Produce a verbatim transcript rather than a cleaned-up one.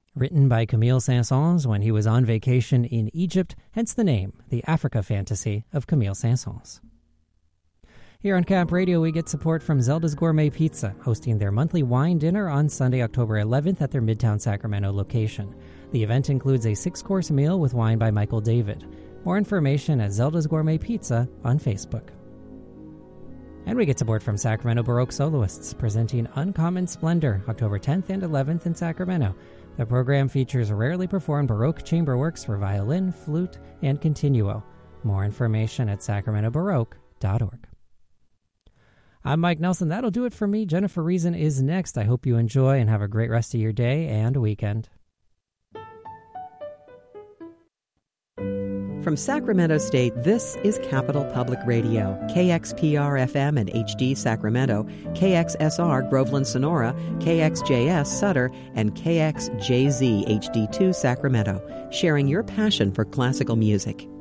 Written by Camille Saint-Saëns when he was on vacation in Egypt, hence the name, The Africa Fantasy of Camille Saint-Saëns. Here on Cap Radio, we get support from Zelda's Gourmet Pizza, hosting their monthly wine dinner on Sunday, October eleventh at their Midtown Sacramento location. The event includes a six-course meal with wine by Michael David. More information at Zelda's Gourmet Pizza on Facebook. And we get support from Sacramento Baroque Soloists, presenting Uncommon Splendor, October tenth and eleventh in Sacramento. The program features rarely performed Baroque chamber works for violin, flute, and continuo. More information at sacramento baroque dot org. I'm Mike Nelson. That'll do it for me. Jennifer Reason is next. I hope you enjoy and have a great rest of your day and weekend. From Sacramento State, this is Capital Public Radio, K X P R F M and H D Sacramento, K X S R Groveland Sonora, K X J S Sutter, and K X J Z H D two Sacramento, sharing your passion for classical music.